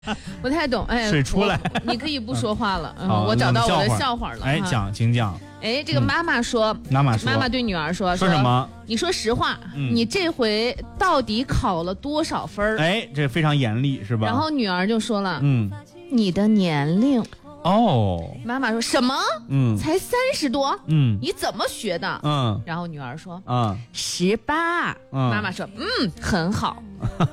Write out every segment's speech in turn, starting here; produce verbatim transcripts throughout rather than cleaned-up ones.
不太懂。哎， 水出来， 你可以不说话了。嗯， 哦、 我找到我的笑话了。 哎，讲，请讲。 哎，这个妈妈说， 妈妈说， 妈妈对女儿说， 说什么？ 你说实话， 嗯、 你这回到底考了多少分？ 哎，这非常严厉是吧？ 然后女儿就说了， 嗯， 你的年龄。 哦， 妈妈说什么？嗯，才三十多，嗯，你怎么学的？嗯，然后女儿说，嗯，十八。嗯，妈妈说，嗯，很好，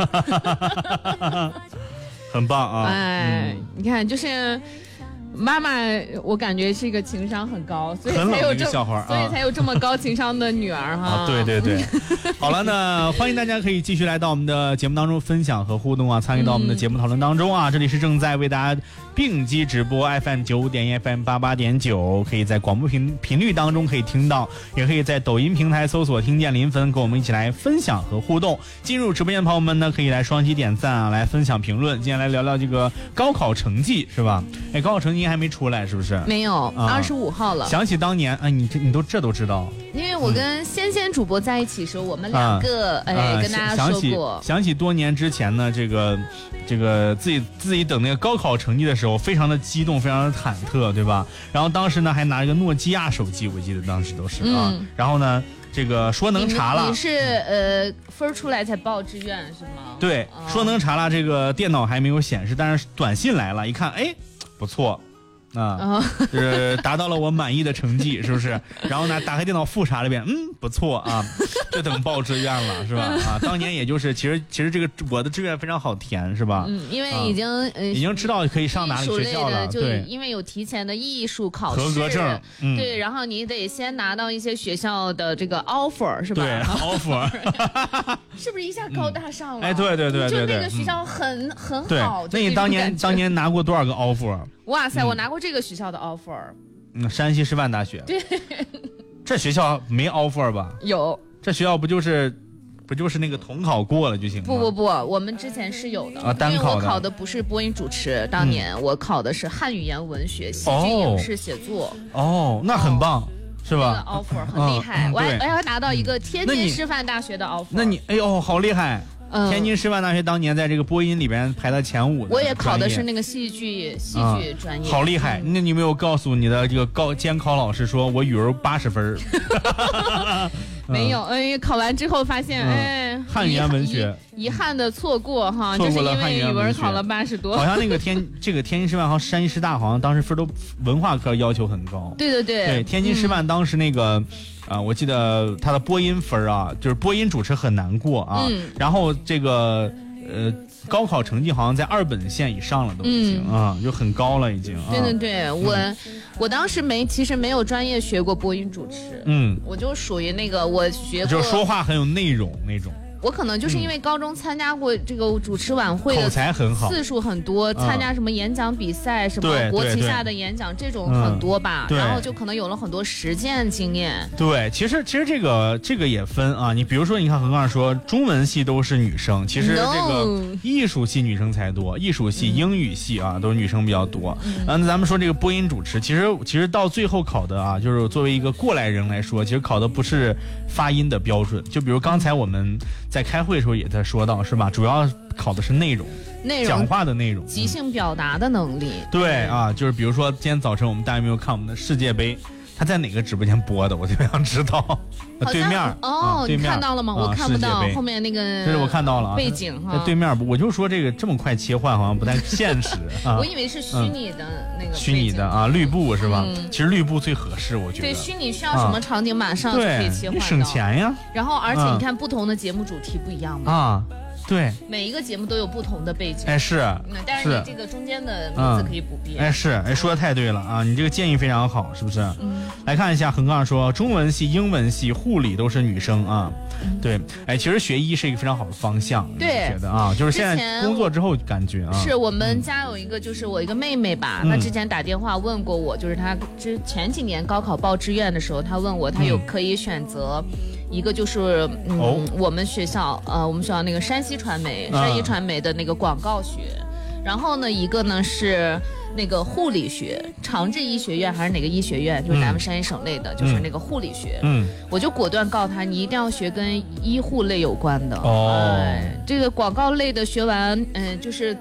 很棒啊！ 哎，嗯、你看，就是妈妈，我感觉是一个情商很高，所以才有这笑话、啊， 所以才有这么高情商的女儿哈。 啊，对对对。好了，那欢迎大家可以继续来到我们的节目当中分享和互动啊，参与到我们的节目讨论当中啊。嗯、这里是正在为大家并机直播 F M 九五点一 F M 八八点九，可以在广播频频率当中可以听到，也可以在抖音平台搜索听见林芬，跟我们一起来分享和互动。进入直播间的朋友们呢，可以来双击点赞啊，来分享评论。今天来聊聊这个高考成绩是吧？哎，高考成绩还没出来是不是？ 没有，二十五号了。 想起当年，哎，你这你都这都知道。 因为我跟仙仙主播在一起的时候，嗯、我们两个、嗯、哎、嗯、跟大家说过。 想起想起多年之前呢，这个这个自己自己等那个高考成绩的时候，非常的激动，非常的忐忑，对吧？然后当时呢还拿一个诺基亚手机，我记得当时都是、嗯、啊。然后呢，这个说能查了， 你, 你是呃分出来才报志愿是吗？ 对，哦、说能查了，这个电脑还没有显示，但是短信来了，一看，哎，不错。啊，就是达到了我满意的成绩，是不是？然后呢，打开电脑复查了一遍，嗯，不错啊，就等报志愿了，是吧？啊，当年也就是，其实其实这个我的志愿非常好填，是吧？ 嗯，因为已经、啊呃、 已经知道可以上哪里学校了，对， 因为有提前的艺术考试合格证， 嗯、对，然后你得先拿到一些学校的这个 offer， 是吧？ 对 ，offer， 是不是一下高大上了？ 嗯、哎，对对对对对， 就那个学校很、嗯、很好。 那你当年当年拿过多少个 offer？ 哇塞，我拿过这个学校的 offer， 嗯，山西师范大学。 对， 这学校没 offer 吧？ 有， 这学校不就是不就是那个统考过了就行吗？ 不不不，我们之前是有的啊，单考的。 因为我考的不是播音主持，当年、嗯、我考的是汉语言文学、戏剧影视写作。 哦，那很棒。哦，是吧？ 这个 offer 很厉害，嗯、我还我还拿到一个天津师范大学的 offer。 那你哎呦，好厉害！嗯、天津师范大学当年在这个播音里边排到前五的。 我也考的是那个戏剧戏剧专业、 嗯，好厉害！那你有没有告诉你的这个高监考老师说我语文八十分？ 没有，哎，考完之后发现，嗯、哎， 汉语言文学遗憾的错过哈， 错过了汉语言文学，就是因为语文考了八十多。 好像那个天这个天津师范和山西师大好像当时分都文化课要求很高。 对对对， 对天津师范当时那个。嗯啊，我记得他的播音分啊，就是播音主持很难过啊。嗯、然后这个呃，高考成绩好像在二本线以上了，都已经、嗯、啊，就很高了已经。 对对对，啊、我、嗯、我当时没，其实没有专业学过播音主持，嗯，我就属于那个我学过， 就是说话很有内容那种。 我可能就是因为高中参加过这个主持晚会的口才很好， 次数很多，参加什么演讲比赛，什么国旗下的演讲这种很多吧，然后就可能有了很多实践经验。 对，其实其实这个这个也分啊，你比如说你看何刚说中文系都是女生，其实这个艺术系女生才多，艺术系、英语系啊都是女生比较多。嗯，那咱们说这个播音主持，其实其实到最后考的啊，就是作为一个过来人来说，其实考的不是发音的标准，就比如刚才我们在开会的时候也在说到，是吧？主要考的是内容， 内容讲话的内容， 即兴表达的能力。 嗯、对啊，就是比如说今天早晨我们大家有没有看我们的世界杯？他在哪个直播间播的？我特别想知道。对面哦、 啊，对面你看到了吗？ 啊、 我看不到后面那个。 这是我看到了啊， 背景哈。 在对面，我就说这个这么快切换好像不太现实啊。 我以为是虚拟的那个、嗯。 虚拟的啊，绿布是吧？嗯、其实绿布最合适，我觉得。 对，虚拟需要什么场景，马上就可以切换到。 省钱呀。 然后，而且你看，不同的节目主题不一样嘛。 啊。对， 每一个节目都有不同的背景。 哎，是， 嗯，但是你这个中间的名字可以不变。 嗯、哎，是，哎，说的太对了啊！你这个建议非常好，是不是？嗯。来看一下，横杠说，中文系、英文系、护理都是女生啊。嗯、对，哎，其实学医是一个非常好的方向。 对， 觉得啊，就是现在工作之后感觉啊。 是我们家有一个，就是我一个妹妹吧，嗯、她之前打电话问过我，就是她之前几年高考报志愿的时候，她问我，她有可以选择。嗯一个就是嗯、哦，我们学校呃，我们学校那个山西传媒，山西传媒的那个广告学，嗯、然后呢，一个呢是那个护理学，长治医学院还是哪个医学院，就是咱们山西省内的，嗯、就是那个护理学。嗯，我就果断告诉他，你一定要学跟医护类有关的。哦，哎，这个广告类的学完，嗯、呃，就是。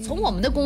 从我们的工